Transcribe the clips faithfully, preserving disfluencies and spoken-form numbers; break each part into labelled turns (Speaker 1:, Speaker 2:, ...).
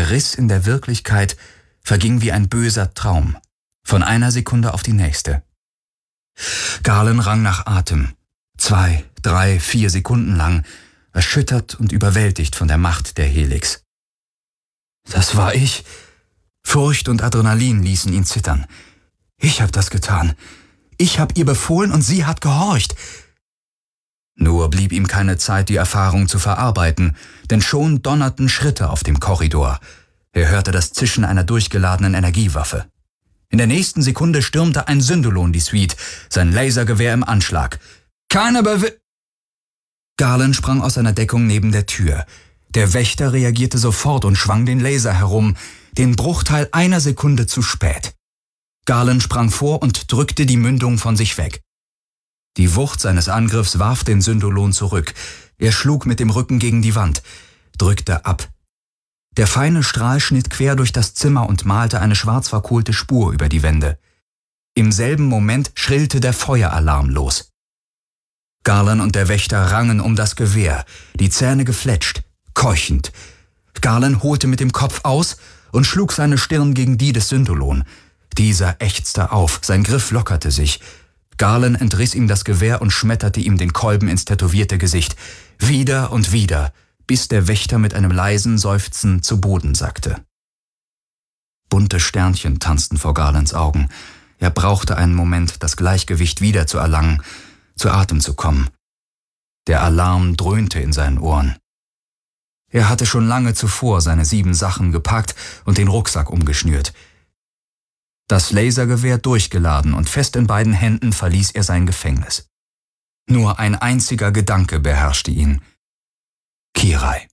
Speaker 1: Der Riss in der Wirklichkeit verging wie ein böser Traum, von einer Sekunde auf die nächste. Garland rang nach Atem, zwei, drei, vier Sekunden lang, erschüttert und überwältigt von der Macht der Helix. »Das war ich!« Furcht und Adrenalin ließen ihn zittern. »Ich hab das getan. Ich hab ihr befohlen und sie hat gehorcht.« Nur blieb ihm keine Zeit, die Erfahrung zu verarbeiten, denn schon donnerten Schritte auf dem Korridor. Er hörte das Zischen einer durchgeladenen Energiewaffe. In der nächsten Sekunde stürmte ein Syndolon die Suite, sein Lasergewehr im Anschlag. »Keine Bewe...« Garland sprang aus seiner Deckung neben der Tür. Der Wächter reagierte sofort und schwang den Laser herum, den Bruchteil einer Sekunde zu spät. Garland sprang vor und drückte die Mündung von sich weg. Die Wucht seines Angriffs warf den Syndolon zurück. Er schlug mit dem Rücken gegen die Wand, drückte ab. Der feine Strahl schnitt quer durch das Zimmer und malte eine schwarz verkohlte Spur über die Wände. Im selben Moment schrillte der Feueralarm los. Garland und der Wächter rangen um das Gewehr, die Zähne gefletscht, keuchend. Garland holte mit dem Kopf aus und schlug seine Stirn gegen die des Syndolon. Dieser ächzte auf, sein Griff lockerte sich. Garland entriss ihm das Gewehr und schmetterte ihm den Kolben ins tätowierte Gesicht. Wieder und wieder, bis der Wächter mit einem leisen Seufzen zu Boden sackte. Bunte Sternchen tanzten vor Garlands Augen. Er brauchte einen Moment, das Gleichgewicht wieder zu erlangen, zu Atem zu kommen. Der Alarm dröhnte in seinen Ohren. Er hatte schon lange zuvor seine sieben Sachen gepackt und den Rucksack umgeschnürt. Das Lasergewehr durchgeladen und fest in beiden Händen verließ er sein Gefängnis. Nur ein einziger Gedanke beherrschte ihn. Kirai.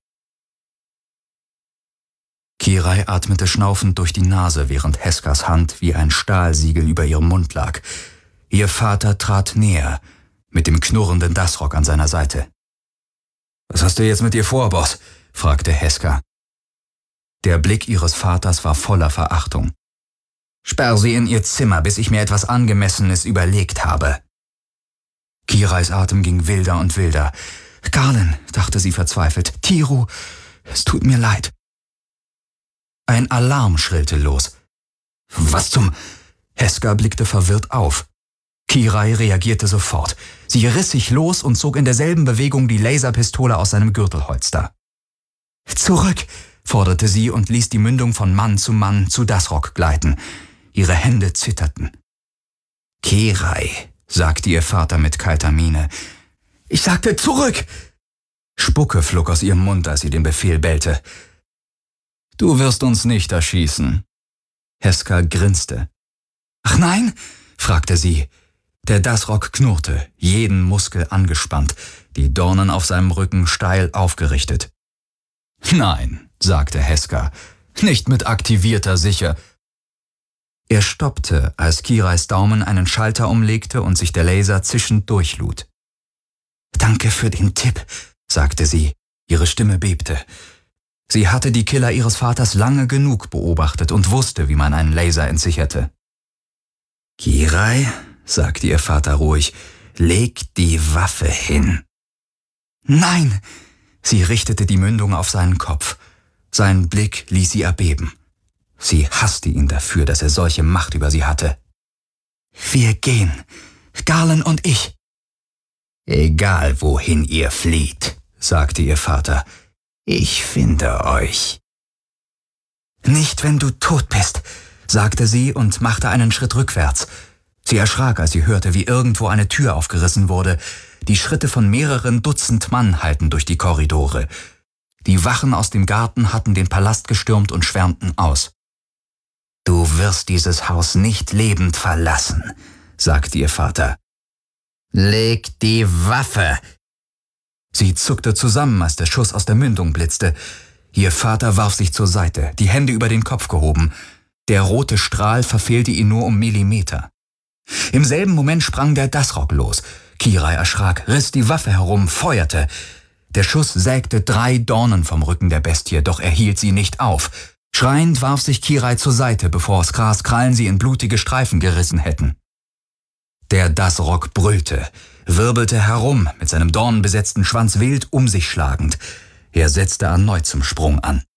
Speaker 1: Kirai atmete schnaufend durch die Nase, während Heskas Hand wie ein Stahlsiegel über ihrem Mund lag. Ihr Vater trat näher, mit dem knurrenden Dasrock an seiner Seite. »Was hast du jetzt mit ihr vor, Boss?« fragte Heska. Der Blick ihres Vaters war voller Verachtung. »Sperr sie in ihr Zimmer, bis ich mir etwas Angemessenes überlegt habe.« Kirais Atem ging wilder und wilder. »Garland«, dachte sie verzweifelt, »Tiru, es tut mir leid.« Ein Alarm schrillte los. »Was zum...« Heska blickte verwirrt auf. Kirai reagierte sofort. Sie riss sich los und zog in derselben Bewegung die Laserpistole aus seinem Gürtelholster. »Zurück«, forderte sie und ließ die Mündung von Mann zu Mann zu Dasrock gleiten. Ihre Hände zitterten. »Kirai«, sagte ihr Vater mit kalter Miene. »Ich sagte zurück!« Spucke flog aus ihrem Mund, als sie den Befehl bellte. »Du wirst uns nicht erschießen.« Heska grinste. »Ach nein?« fragte sie. Der Dasrock knurrte, jeden Muskel angespannt, die Dornen auf seinem Rücken steil aufgerichtet. »Nein«, sagte Heska, »nicht mit aktivierter Sicher.« Er stoppte, als Kirais Daumen einen Schalter umlegte und sich der Laser zischend durchlud. »Danke für den Tipp«, sagte sie. Ihre Stimme bebte. Sie hatte die Killer ihres Vaters lange genug beobachtet und wusste, wie man einen Laser entsicherte. »Kirai«, sagte ihr Vater ruhig, »leg die Waffe hin.« »Nein!« Sie richtete die Mündung auf seinen Kopf. Sein Blick ließ sie erbeben. Sie hasste ihn dafür, dass er solche Macht über sie hatte. »Wir gehen, Garland und ich.« »Egal, wohin ihr flieht«, sagte ihr Vater, »ich finde euch.« »Nicht, wenn du tot bist«, sagte sie und machte einen Schritt rückwärts. Sie erschrak, als sie hörte, wie irgendwo eine Tür aufgerissen wurde. Die Schritte von mehreren Dutzend Mann hallten durch die Korridore. Die Wachen aus dem Garten hatten den Palast gestürmt und schwärmten aus. »Du wirst dieses Haus nicht lebend verlassen«, sagte ihr Vater. »Leg die Waffe!« Sie zuckte zusammen, als der Schuss aus der Mündung blitzte. Ihr Vater warf sich zur Seite, die Hände über den Kopf gehoben. Der rote Strahl verfehlte ihn nur um Millimeter. Im selben Moment sprang der Dasrock los. Kirai erschrak, riss die Waffe herum, feuerte. Der Schuss sägte drei Dornen vom Rücken der Bestie, doch er hielt sie nicht auf. Schreiend warf sich Kirai zur Seite, bevor Skras Krallen sie in blutige Streifen gerissen hätten. Der Dasrock brüllte, wirbelte herum, mit seinem dornenbesetzten Schwanz wild um sich schlagend. Er setzte erneut zum Sprung an.